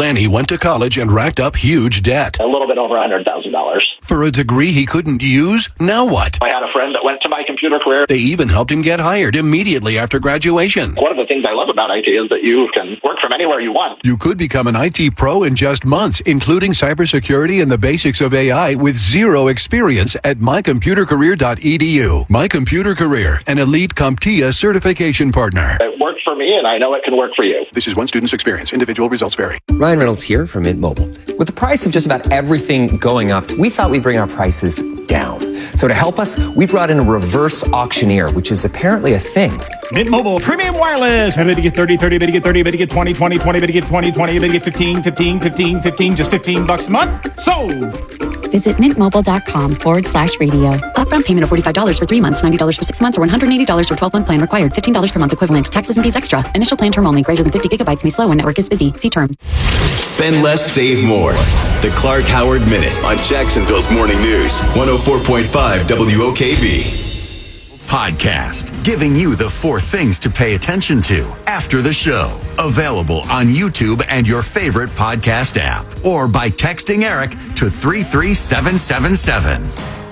Lanny went to college and racked up huge debt. A little bit over $100,000. For a degree he couldn't use? Now what? I had a friend that went to My Computer Career. They even helped him get hired immediately after graduation. One of the things I love about IT is that you can work from anywhere you want. You could become an IT pro in just months, including cybersecurity and the basics of AI with zero experience at mycomputercareer.edu. My Computer Career, an elite CompTIA certification partner. It worked for me, and I know it can work for you. This is one student's experience. Individual results vary. Ryan Reynolds here from Mint Mobile. With the price of just about everything going up, we thought we'd bring our prices down. So to help us, we brought in a reverse auctioneer, which is apparently a thing. Mint Mobile Premium Wireless. How to get 30, 30, to get 30, to get 20, 20, 20, to get 20, 20, to get 15, 15, 15, 15, just $15 a month. Sold! Visit mintmobile.com/radio. Upfront payment of $45 for 3 months, $90 for 6 months, or $180 for 12-month plan required. $15 per month equivalent. Taxes and fees extra. Initial plan term only. Greater than 50 gigabytes may slow when network is busy. See terms. Spend less, save more. The Clark Howard Minute on Jacksonville's Morning News. 104.5 WOKV. Podcast, giving you the 4 things to pay attention to after the show. Available on YouTube and your favorite podcast app, or by texting Eric to 33777.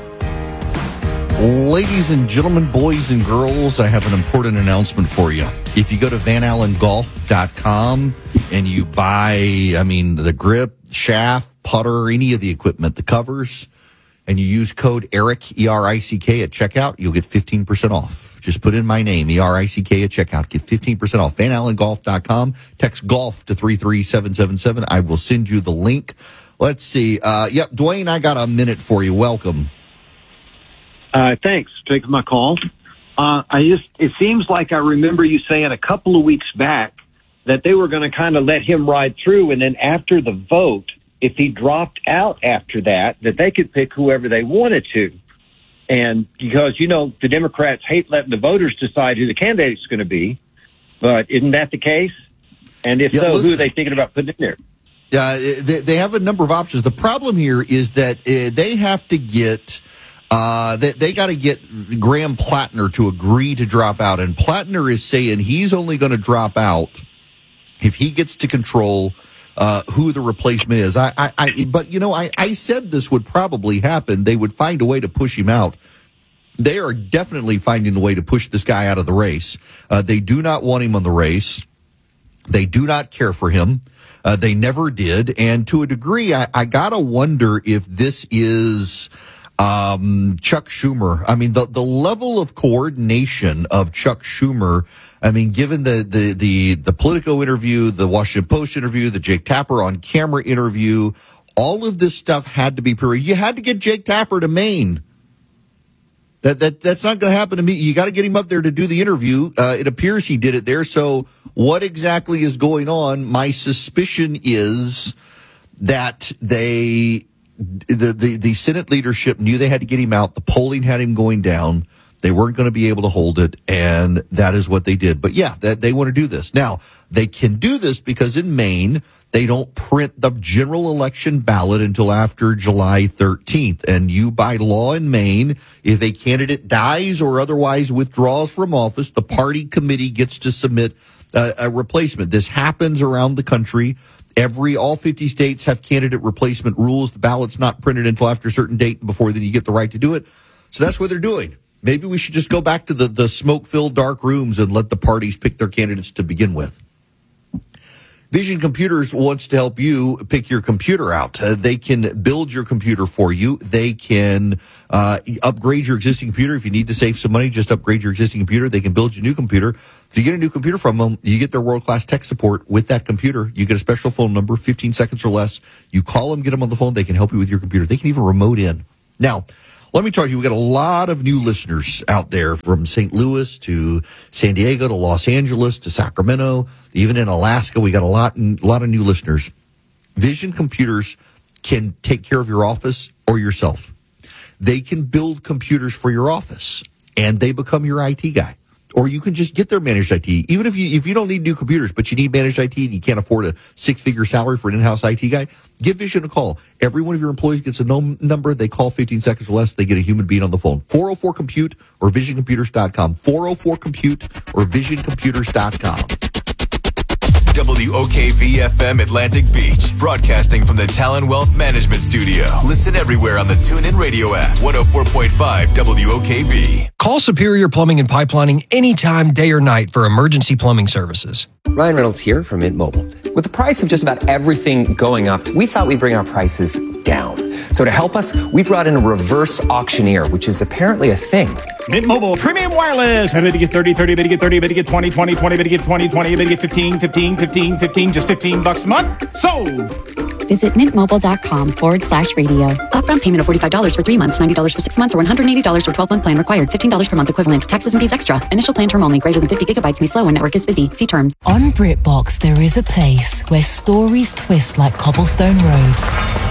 Ladies and gentlemen, boys and girls, I have an important announcement for you. If you go to vanallengolf.com and you buy, the grip, shaft, putter, any of the equipment, the covers, and you use code ERIC, E-R-I-C-K, at checkout, you'll get 15% off. Just put in my name, E-R-I-C-K, at checkout. Get 15% off. vanallengolf.com. Text golf to 33777. I will send you the link. Let's see. Dwayne, I got a minute for you. Welcome. Thanks for taking my call. It seems like I remember you saying a couple of weeks back that they were going to kind of let him ride through, and then after the vote, if he dropped out after that they could pick whoever they wanted to. And because, the Democrats hate letting the voters decide who the candidate's going to be. But isn't that the case? And if so, who are they thinking about putting in there? They have a number of options. The problem here is that they have to get... they got to get Graham Plattner to agree to drop out. And Plattner is saying he's only going to drop out if he gets to control who the replacement is. I said this would probably happen. They would find a way to push him out. They are definitely finding a way to push this guy out of the race. They do not want him on the race. They do not care for him. They never did. And to a degree, I gotta wonder if this is Chuck Schumer. The level of coordination of Chuck Schumer. Given the Politico interview, the Washington Post interview, the Jake Tapper on camera interview, all of this stuff had to be period. You had to get Jake Tapper to Maine. That's not going to happen to me. You got to get him up there to do the interview. It appears he did it there. So what exactly is going on? My suspicion is that the Senate leadership knew they had to get him out. The polling had him going down. They weren't going to be able to hold it, and that is what they did. But yeah, they want to do this. Now, they can do this because in Maine, they don't print the general election ballot until after July 13th. And you, by law in Maine, if a candidate dies or otherwise withdraws from office, the party committee gets to submit a replacement. This happens around the country. All 50 states have candidate replacement rules. The ballot's not printed until after a certain date before then you get the right to do it. So that's what they're doing. Maybe we should just go back to the smoke-filled dark rooms and let the parties pick their candidates to begin with. Vision Computers wants to help you pick your computer out. They can build your computer for you. They can upgrade your existing computer. If you need to save some money, just upgrade your existing computer. They can build you a new computer. If you get a new computer from them, you get their world-class tech support with that computer. You get a special phone number, 15 seconds or less. You call them, get them on the phone. They can help you with your computer. They can even remote in. Now, let me tell you, we got a lot of new listeners out there from St. Louis to San Diego to Los Angeles to Sacramento, even in Alaska. We got a lot of new listeners. Vision Computers can take care of your office or yourself. They can build computers for your office, and they become your IT guy. Or you can just get their managed IT. Even if you don't need new computers, but you need managed IT and you can't afford a 6-figure salary for an in-house IT guy, give Vision a call. Every one of your employees gets a number. They call 15 seconds or less. They get a human being on the phone. 404-COMPUTE or VisionComputers.com. 404-COMPUTE or VisionComputers.com. WOKV-FM Atlantic Beach, broadcasting from the Talon Wealth Management Studio. Listen everywhere on the TuneIn Radio app, 104.5 WOKV. Call Superior Plumbing and Pipelining anytime, day or night, for emergency plumbing services. Ryan Reynolds here from Mint Mobile. With the price of just about everything going up, we thought we'd bring our prices down. So to help us, we brought in a reverse auctioneer, which is apparently a thing. Mint Mobile Premium Wireless. How to get 30, 30, to get 30, to get 20, 20, 20, to get 20, 20, to get 15, 15, 15, 15, just $15 a month. Sold! Visit mintmobile.com/radio. Upfront payment of $45 for 3 months, $90 for 6 months, or $180 for 12-month plan required. $15 per month equivalent. Taxes and fees extra. Initial plan term only. Greater than 50 gigabytes may slow when network is busy. See terms. On BritBox, there is a place where stories twist like cobblestone roads,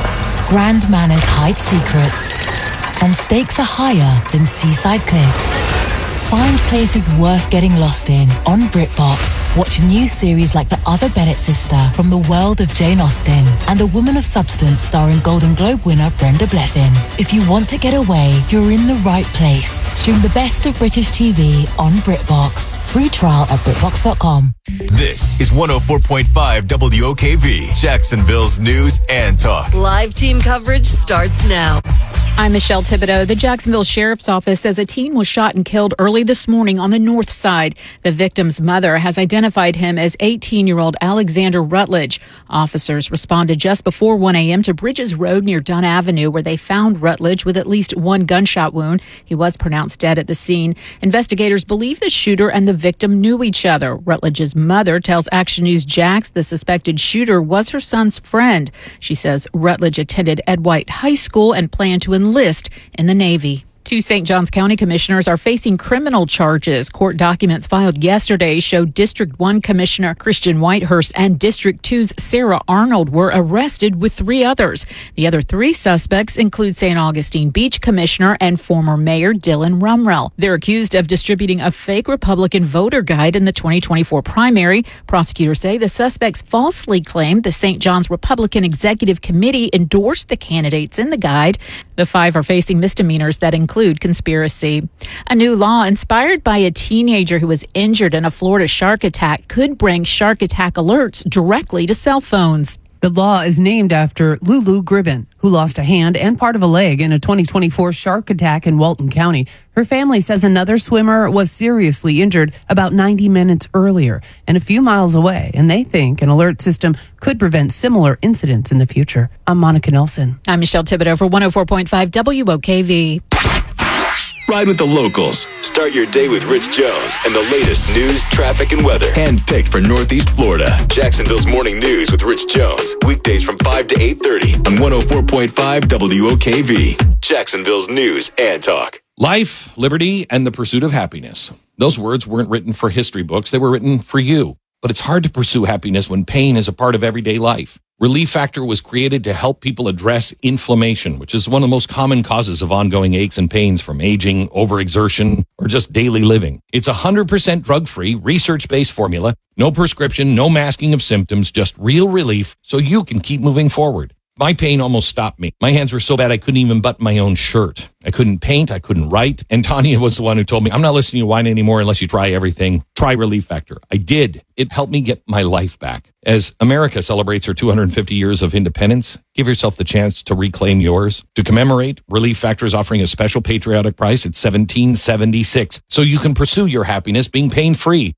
grand manners hide secrets, and stakes are higher than seaside cliffs. Find places worth getting lost in on BritBox. Watch new series like The Other Bennett Sister from the world of Jane Austen and A Woman of Substance starring Golden Globe winner Brenda Blethyn. If you want to get away, you're in the right place. Stream the best of British TV on BritBox. Free trial at BritBox.com. This is 104.5 WOKV, Jacksonville's news and talk. Live team coverage starts now. I'm Michelle Thibodeau. The Jacksonville Sheriff's Office says a teen was shot and killed early this morning on the north side. The victim's mother has identified him as 18-year-old Alexander Rutledge. Officers responded just before 1 a.m. to Bridges Road near Dunn Avenue, where they found Rutledge with at least one gunshot wound. He was pronounced dead at the scene. Investigators believe the shooter and the victim knew each other. Rutledge's mother tells Action News Jax the suspected shooter was her son's friend. She says Rutledge attended Ed White High School and planned to enlist in the Navy. Two St. Johns County commissioners are facing criminal charges. Court documents filed yesterday show District 1 Commissioner Christian Whitehurst and District 2's Sarah Arnold were arrested with 3 others. The other 3 suspects include St. Augustine Beach Commissioner and former Mayor Dylan Rumrell. They're accused of distributing a fake Republican voter guide in the 2024 primary. Prosecutors say the suspects falsely claimed the St. John's Republican Executive Committee endorsed the candidates in the guide. The 5 are facing misdemeanors that include conspiracy. A new law inspired by a teenager who was injured in a Florida shark attack could bring shark attack alerts directly to cell phones. The law is named after Lulu Gribben, who lost a hand and part of a leg in a 2024 shark attack in Walton County. Her family says another swimmer was seriously injured about 90 minutes earlier and a few miles away, and they think an alert system could prevent similar incidents in the future. I'm Monica Nelson. I'm Michelle Thibodeau for 104.5 WOKV. Ride with the locals. Start your day with Rich Jones and the latest news, traffic, and weather. Handpicked for Northeast Florida. Jacksonville's Morning News with Rich Jones. Weekdays from 5 to 8:30 on 104.5 WOKV. Jacksonville's news and talk. Life, liberty, and the pursuit of happiness. Those words weren't written for history books. They were written for you. But it's hard to pursue happiness when pain is a part of everyday life. Relief Factor was created to help people address inflammation, which is one of the most common causes of ongoing aches and pains from aging, overexertion, or just daily living. It's 100% drug-free, research-based formula, no prescription, no masking of symptoms, just real relief so you can keep moving forward. My pain almost stopped me. My hands were so bad I couldn't even button my own shirt. I couldn't paint. I couldn't write. And Tanya was the one who told me, I'm not listening to wine anymore unless you try everything. Try Relief Factor. I did. It helped me get my life back. As America celebrates her 250 years of independence, give yourself the chance to reclaim yours. To commemorate, Relief Factor is offering a special patriotic price at $17.76, so you can pursue your happiness being pain-free.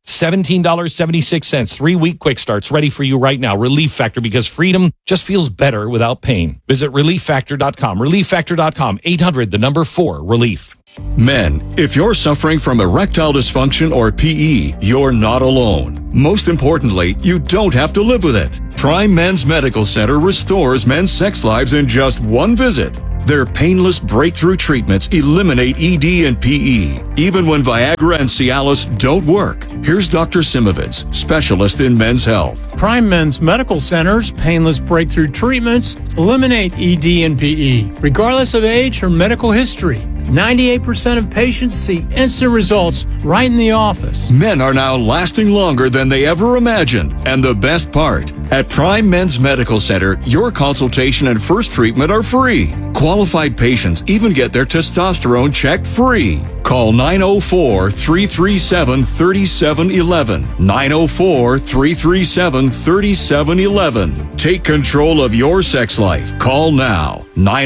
$17.76, 3-week quick starts ready for you right now. Relief Factor, because freedom just feels better without pain. Visit ReliefFactor.com. ReliefFactor.com. 800, the number 4, relief. Men, if you're suffering from erectile dysfunction or PE, you're not alone. Most importantly, you don't have to live with it. Prime Men's Medical Center restores men's sex lives in just one visit. Their painless breakthrough treatments eliminate ED and PE, even when Viagra and Cialis don't work. Here's Dr. Simovitz, specialist in men's health. Prime Men's Medical Center's painless breakthrough treatments eliminate ED and PE, regardless of age or medical history. 98% of patients see instant results right in the office. Men are now lasting longer than they ever imagined. And the best part, at Prime Men's Medical Center, your consultation and first treatment are free. Qualified patients even get their testosterone checked free. Call 904-337-3711. 904-337-3711. Take control of your sex life. Call now.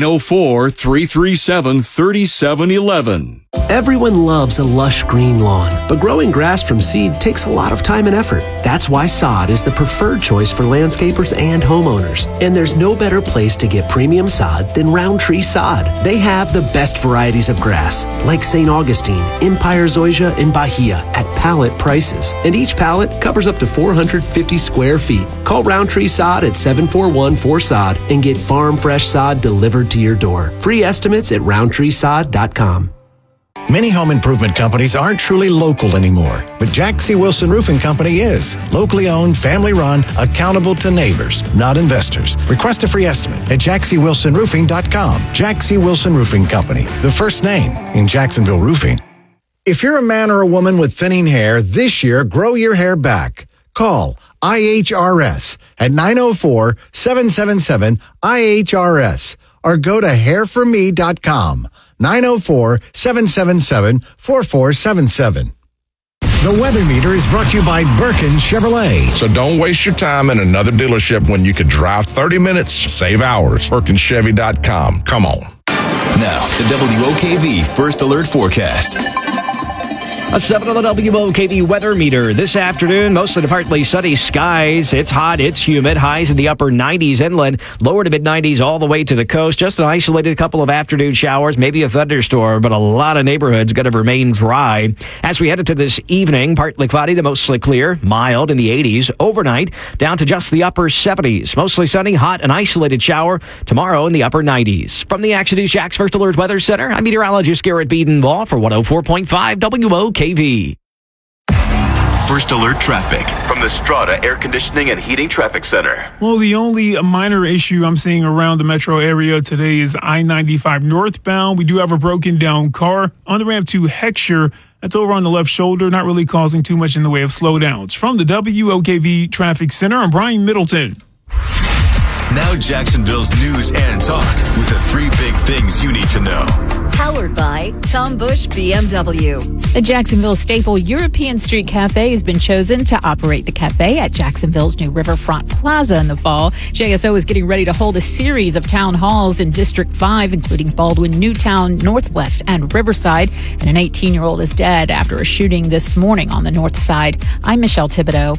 904-337-3711. Everyone loves a lush green lawn, but growing grass from seed takes a lot of time and effort. That's why sod is the preferred choice for landscapers and homeowners. And there's no better place to get premium sod than Roundtree Sod. They have the best varieties of grass, like St. Augustine, Empire Zoysia, and Bahia, at pallet prices. And each pallet covers up to 450 square feet. Call Roundtree Sod at 741-4SOD and get farm fresh sod delivered to your door. Free estimates at roundtreesod.com. Many home improvement companies aren't truly local anymore, but Jack C. Wilson Roofing Company is. Locally owned, family run, accountable to neighbors, not investors. Request a free estimate at jackcwilsonroofing.com. Jack C. Wilson Roofing Company, the first name in Jacksonville roofing. If you're a man or a woman with thinning hair, this year, grow your hair back. Call IHRS at 904-777-IHRS or go to hairforme.com. 904-777-4477. The Weather Meter is brought to you by Birkin Chevrolet. So don't waste your time in another dealership when you could drive 30 minutes, save hours. BirkinChevy.com. Come on. Now, the WOKV First Alert Forecast. A 7 on the WOKV weather meter. This afternoon, mostly to partly sunny skies. It's hot, it's humid. Highs in the upper 90s inland, lower to mid-90s all the way to the coast. Just an isolated couple of afternoon showers, maybe a thunderstorm, but a lot of neighborhoods going to remain dry. As we head into this evening, partly cloudy to mostly clear, mild in the 80s. Overnight, down to just the upper 70s. Mostly sunny, hot, and isolated shower. Tomorrow in the upper 90s. From the Action News Jack's First Alert Weather Center, I'm meteorologist Garrett Bedenbaugh for 104.5 WOKV. First Alert Traffic from the Strata Air Conditioning and Heating Traffic Center. Well, the only minor issue I'm seeing around the metro area today is I-95 northbound. We do have a broken down car on the ramp to Heckscher. That's over on the left shoulder, not really causing too much in the way of slowdowns. From the WOKV Traffic Center, I'm Brian Middleton. Now Jacksonville's news and talk with the 3 big things you need to know. Powered by Tom Bush BMW. The Jacksonville staple European Street Cafe has been chosen to operate the cafe at Jacksonville's new Riverfront Plaza in the fall. JSO is getting ready to hold a series of town halls in District 5, including Baldwin, Newtown, Northwest, and Riverside. And an 18-year-old is dead after a shooting this morning on the north side. I'm Michelle Thibodeau.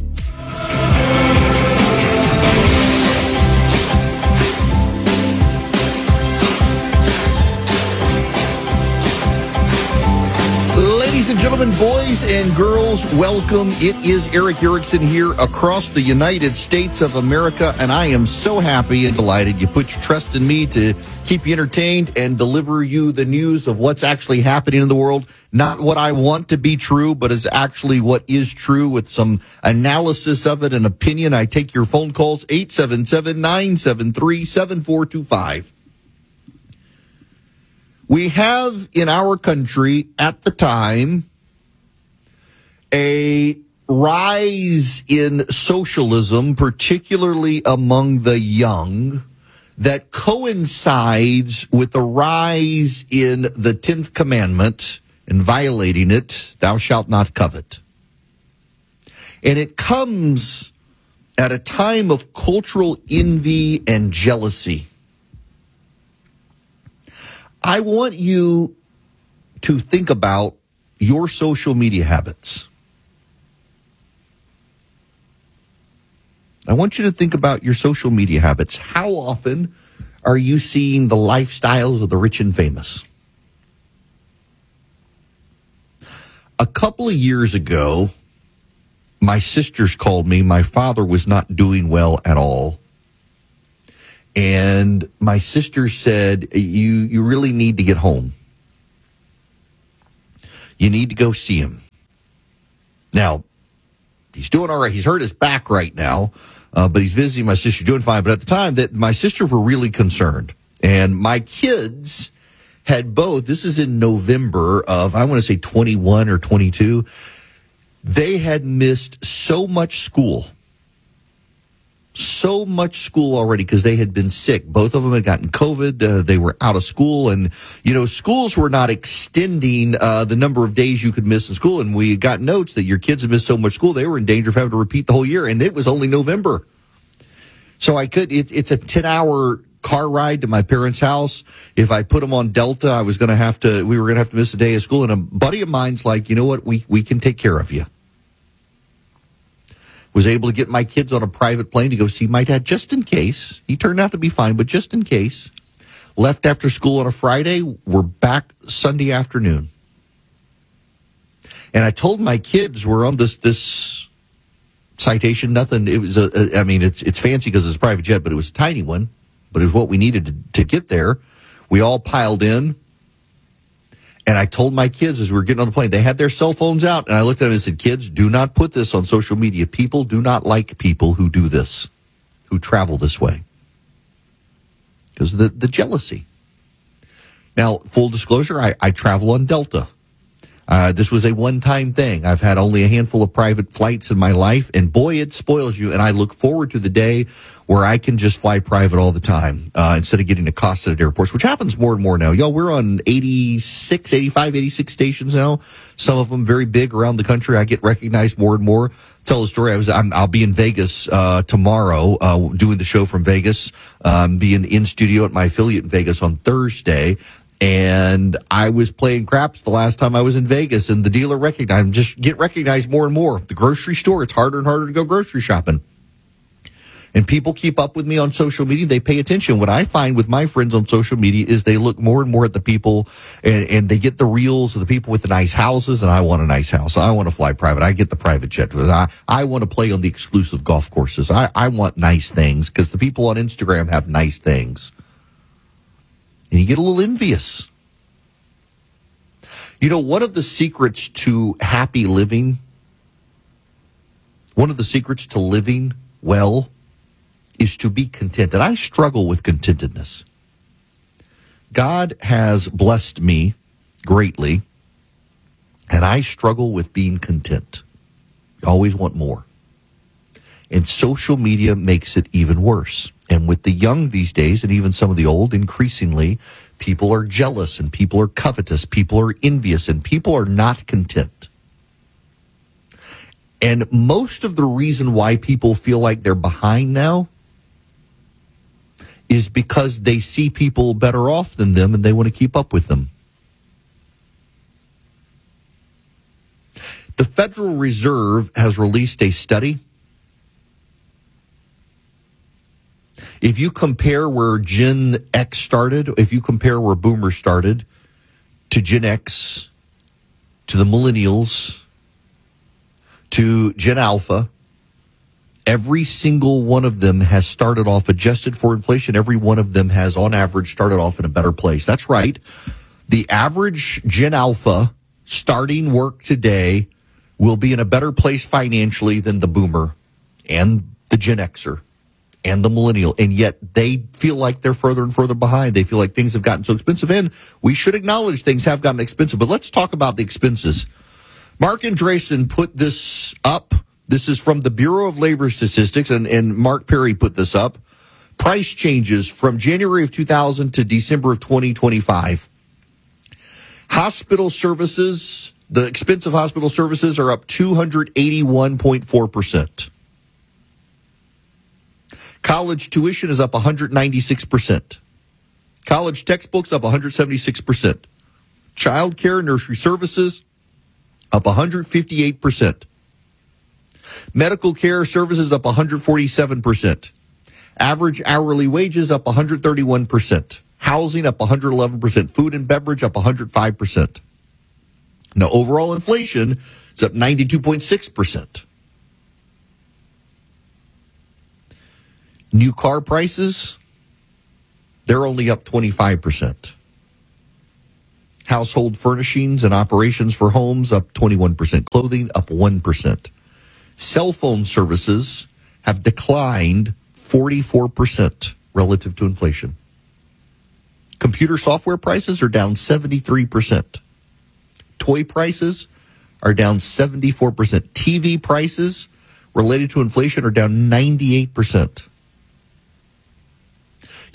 Ladies and gentlemen, boys and girls, welcome. It is Eric Erickson here across the United States of America, and I am so happy and delighted you put your trust in me to keep you entertained and deliver you the news of what's actually happening in the world. Not what I want to be true, but is actually what is true with some analysis of it and opinion. I take your phone calls, 877-973-7425. We have in our country at the time a rise in socialism, particularly among the young, that coincides with the rise in the 10th commandment and violating it, thou shalt not covet. And it comes at a time of cultural envy and jealousy. I want you to think about your social media habits. I want you to think about your social media habits. How often are you seeing the lifestyles of the rich and famous? A couple of years ago, my sisters called me. My father was not doing well at all. And my sister said, you really need to get home. You need to go see him. Now, he's doing all right. He's hurt his back right now, but he's visiting my sister, doing fine. But at the time, that my sisters were really concerned. And my kids had both, this is in November of, I want to say 21 or 22, they had missed so much school so much school already because they had been sick. Both of them had gotten COVID. They were out of school. And, schools were not extending the number of days you could miss in school. And we got notes that your kids had missed so much school, they were in danger of having to repeat the whole year. And it was only November. So it's a 10-hour car ride to my parents' house. If I put them on Delta, we were going to have to miss a day of school. And a buddy of mine's like, you know what? We can take care of you. Was able to get my kids on a private plane to go see my dad just in case. He turned out to be fine, but just in case. Left after school on a Friday. We're back Sunday afternoon. And I told my kids we're on this citation. Nothing. It was it's fancy because it's a private jet, but it was a tiny one. But it was what we needed to get there. We all piled in. And I told my kids as we were getting on the plane, they had their cell phones out. And I looked at them and said, kids, do not put this on social media. People do not like people who do this, who travel this way. Because of the jealousy. Now, full disclosure, I travel on Delta. This was a one-time thing. I've had only a handful of private flights in my life, and boy, it spoils you. And I look forward to the day where I can just fly private all the time instead of getting accosted at airports, which happens more and more now. Y'all, we're on 86 stations now. Some of them very big around the country. I get recognized more and more. Tell the story. I'll be in Vegas tomorrow doing the show from Vegas. Being in studio at my affiliate in Vegas on Thursday. And I was playing craps the last time I was in Vegas, and the dealer recognized, just get recognized more and more. The grocery store, it's harder and harder to go grocery shopping. And people keep up with me on social media. They pay attention. What I find with my friends on social media is they look more and more at the people, and they get the reels of the people with the nice houses, and I want a nice house. I want to fly private. I get the private jet. I want to play on the exclusive golf courses. I want nice things because the people on Instagram have nice things. And you get a little envious. One of the secrets to happy living, one of the secrets to living well is to be content. And I struggle with contentedness. God has blessed me greatly, and I struggle with being content. I always want more. And social media makes it even worse. And with the young these days, and even some of the old, increasingly, people are jealous, and people are covetous, people are envious, and people are not content. And most of the reason why people feel like they're behind now is because they see people better off than them, and they want to keep up with them. The Federal Reserve has released a study. If you compare where Gen X started, if you compare where Boomers started to Gen X, to the Millennials, to Gen Alpha, every single one of them has started off adjusted for inflation. Every one of them has, on average, started off in a better place. That's right. The average Gen Alpha starting work today will be in a better place financially than the Boomer and the Gen Xer and the Millennial, and yet they feel like they're further and further behind. They feel like things have gotten so expensive, and we should acknowledge things have gotten expensive. But let's talk about the expenses. Mark Andreessen put this up. This is from the Bureau of Labor Statistics, and Mark Perry put this up. Price changes from January of 2000 to December of 2025. Hospital services, the expense of hospital services are up 281.4%. College tuition is up 196%. College textbooks up 176%. Child care, nursery services up 158%. Medical care services up 147%. Average hourly wages up 131%. Housing up 111%. Food and beverage up 105%. Now, overall inflation is up 92.6%. New car prices, they're only up 25%. Household furnishings and operations for homes up 21%. Clothing up 1%. Cell phone services have declined 44% relative to inflation. Computer software prices are down 73%. Toy prices are down 74%. TV prices related to inflation are down 98%.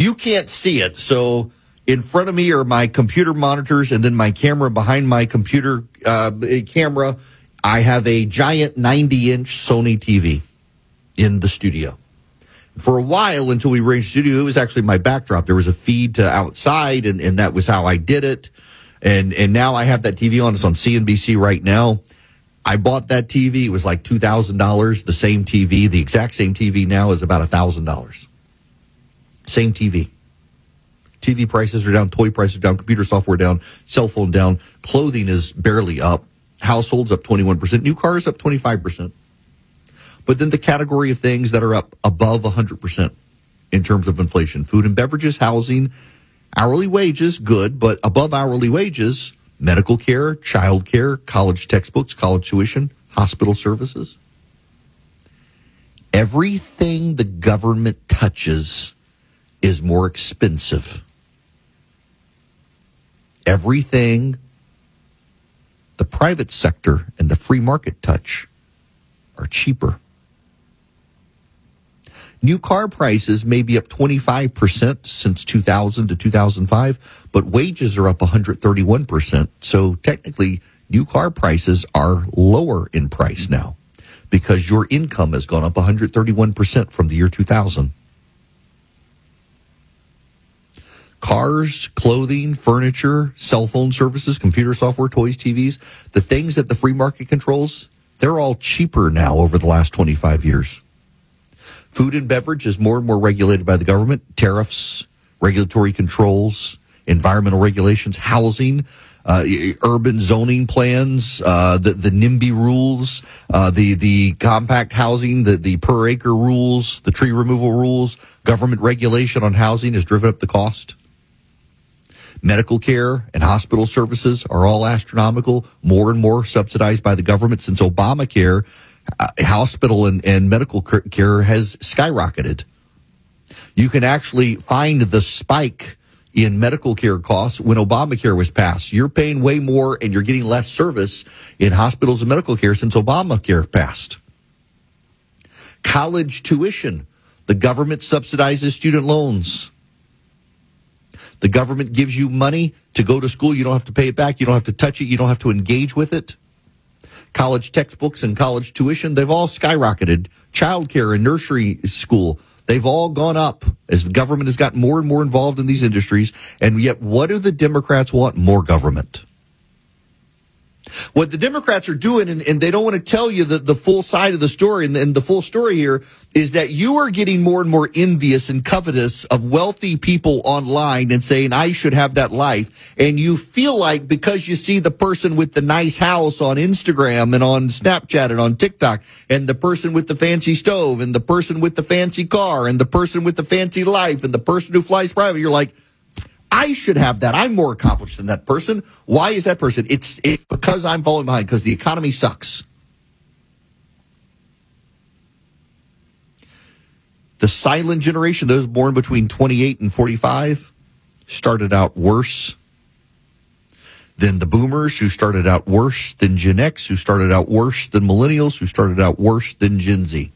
You can't see it. So in front of me are my computer monitors and then my camera behind my computer camera. I have a giant 90-inch Sony TV in the studio. For a while, until we arranged the studio, it was actually my backdrop. There was a feed to outside, and that was how I did it. And now I have that TV on. It's on CNBC right now. I bought that TV. It was like $2,000. The same TV, the exact same TV now is about $1,000. Same TV. TV prices are down, toy prices are down, computer software down, cell phone down. Clothing is barely up. Households up 21%. New cars up 25%. But then the category of things that are up above 100% in terms of inflation. Food and beverages, housing, hourly wages, good, but above hourly wages, medical care, child care, college textbooks, college tuition, hospital services. Everything the government touches is more expensive. Everything the private sector and the free market touch are cheaper. New car prices may be up 25% since 2000 to 2005, but wages are up 131%. So technically, new car prices are lower in price now because your income has gone up 131% from the year 2000. Cars, clothing, furniture, cell phone services, computer software, toys, TVs, the things that the free market controls, they're all cheaper now over the last 25 years. Food and beverage is more and more regulated by the government. Tariffs, regulatory controls, environmental regulations, housing, urban zoning plans, the NIMBY rules, the compact housing, the per acre rules, the tree removal rules, government regulation on housing has driven up the cost. Medical care and hospital services are all astronomical, more and more subsidized by the government since Obamacare. Hospital and medical care has skyrocketed. You can actually find the spike in medical care costs when Obamacare was passed. You're paying way more and you're getting less service in hospitals and medical care since Obamacare passed. College tuition. The government subsidizes student loans. The government gives you money to go to school. You don't have to pay it back. You don't have to touch it. You don't have to engage with it. College textbooks and college tuition, they've all skyrocketed. Childcare and nursery school, they've all gone up as the government has gotten more and more involved in these industries. And yet, what do the Democrats want? More government. What the Democrats are doing, and they don't want to tell you the full side of the story, and the full story here is that you are getting more and more envious and covetous of wealthy people online and saying, I should have that life. And you feel like because you see the person with the nice house on Instagram and on Snapchat and on TikTok, and the person with the fancy stove, and the person with the fancy car, and the person with the fancy life, and the person who flies private, you're like, I should have that. I'm more accomplished than that person. Why is that person? It's because I'm falling behind, because the economy sucks. The silent generation, those born between 28 and 45, started out worse than the boomers, who started out worse than Gen X, who started out worse than millennials, who started out worse than Gen Z.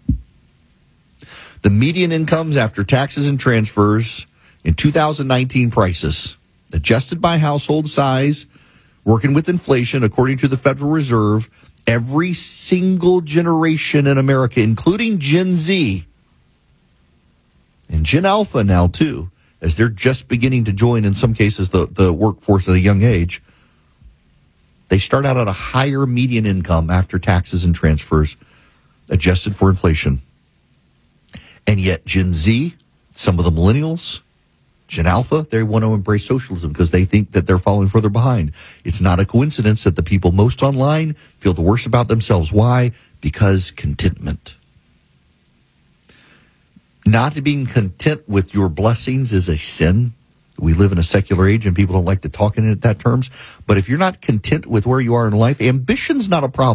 The median incomes after taxes and transfers in 2019 prices, adjusted by household size, working with inflation, according to the Federal Reserve, every single generation in America, including Gen Z and Gen Alpha now too, as they're just beginning to join, in some cases, the workforce at a young age, they start out at a higher median income after taxes and transfers, adjusted for inflation. And yet Gen Z, some of the millennials, Gen Alpha, they want to embrace socialism because they think that they're falling further behind. It's not a coincidence that the people most online feel the worst about themselves. Why? Because contentment. Not being content with your blessings is a sin. We live in a secular age and people don't like to talk in that terms. But if you're not content with where you are in life, ambition's not a problem.